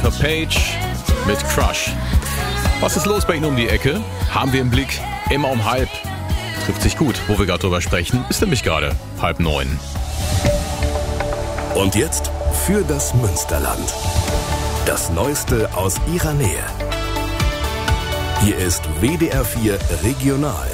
Jennifer Page mit Crush. Was ist los bei Ihnen um die Ecke? Haben wir im Blick, immer um 8:30. Trifft sich gut, wo wir gerade drüber sprechen, ist nämlich gerade 8:30. Und jetzt für das Münsterland. Das Neueste aus Ihrer Nähe. Hier ist WDR 4 Regional.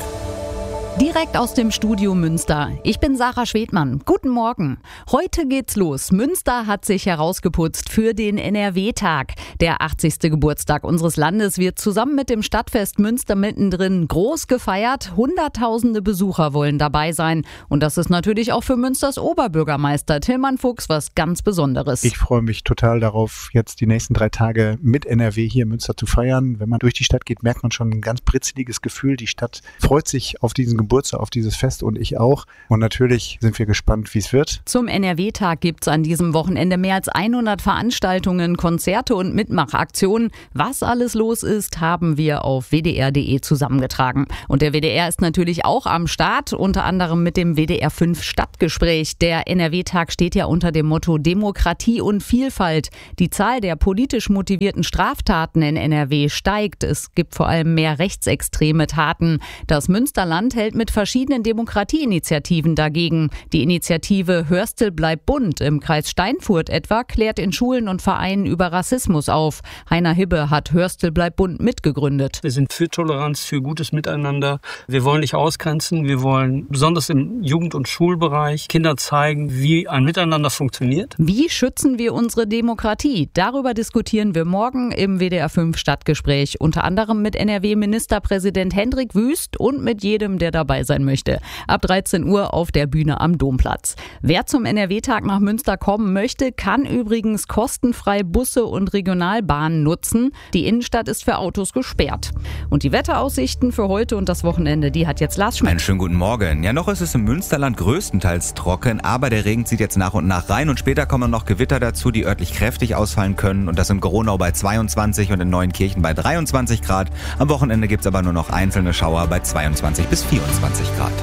Direkt aus dem Studio Münster. Ich bin Sarah Schwedmann. Guten Morgen. Heute geht's los. Münster hat sich herausgeputzt für den NRW-Tag. Der 80. Geburtstag unseres Landes wird zusammen mit dem Stadtfest Münster mittendrin groß gefeiert. Hunderttausende Besucher wollen dabei sein. Und das ist natürlich auch für Münsters Oberbürgermeister Tillmann Fuchs was ganz Besonderes. Ich freue mich total darauf, jetzt die nächsten 3 Tage mit NRW hier in Münster zu feiern. Wenn man durch die Stadt geht, merkt man schon ein ganz britzeliges Gefühl. Die Stadt freut sich auf diesen Geburtstag, auf dieses Fest und ich auch. Und natürlich sind wir gespannt, wie es wird. Zum NRW-Tag gibt es an diesem Wochenende mehr als 100 Veranstaltungen, Konzerte und Mitmachaktionen. Was alles los ist, haben wir auf wdr.de zusammengetragen. Und der WDR ist natürlich auch am Start, unter anderem mit dem WDR 5 Stadtgespräch. Der NRW-Tag steht ja unter dem Motto Demokratie und Vielfalt. Die Zahl der politisch motivierten Straftaten in NRW steigt. Es gibt vor allem mehr rechtsextreme Taten. Das Münsterland hält mit verschiedenen Demokratieinitiativen dagegen. Die Initiative Hörstel bleibt bunt im Kreis Steinfurt etwa klärt in Schulen und Vereinen über Rassismus auf. Heiner Hibbe hat Hörstel bleibt bunt mitgegründet. Wir sind für Toleranz, für gutes Miteinander. Wir wollen nicht ausgrenzen. Wir wollen besonders im Jugend- und Schulbereich Kindern zeigen, wie ein Miteinander funktioniert. Wie schützen wir unsere Demokratie? Darüber diskutieren wir morgen im WDR 5 Stadtgespräch. Unter anderem mit NRW-Ministerpräsident Hendrik Wüst und mit jedem, der dabei sein möchte. Ab 13 Uhr auf der Bühne am Domplatz. Wer zum NRW-Tag nach Münster kommen möchte, kann übrigens kostenfrei Busse und Regionalbahnen nutzen. Die Innenstadt ist für Autos gesperrt. Und die Wetteraussichten für heute und das Wochenende, die hat jetzt Lars Schmidt. Einen schönen guten Morgen. Ja, noch ist es im Münsterland größtenteils trocken, aber der Regen zieht jetzt nach und nach rein und später kommen noch Gewitter dazu, die örtlich kräftig ausfallen können und das in Gronau bei 22 und in Neuenkirchen bei 23 Grad. Am Wochenende gibt es aber nur noch einzelne Schauer bei 22 bis 24 Grad.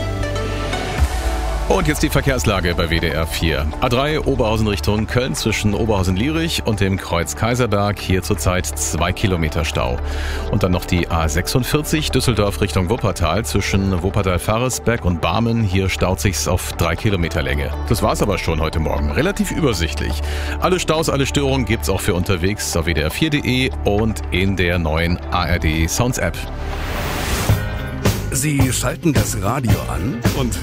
Und jetzt die Verkehrslage bei WDR 4. A3 Oberhausen Richtung Köln zwischen Oberhausen-Lierich und dem Kreuz Kaiserberg. Hier zurzeit 2 Kilometer Stau. Und dann noch die A46 Düsseldorf Richtung Wuppertal zwischen Wuppertal-Faresberg und Barmen. Hier staut sich's auf 3 Kilometer Länge. Das war's aber schon heute Morgen. Relativ übersichtlich. Alle Staus, alle Störungen gibt's auch für unterwegs auf wdr4.de und in der neuen ARD Sounds App. Sie schalten das Radio an und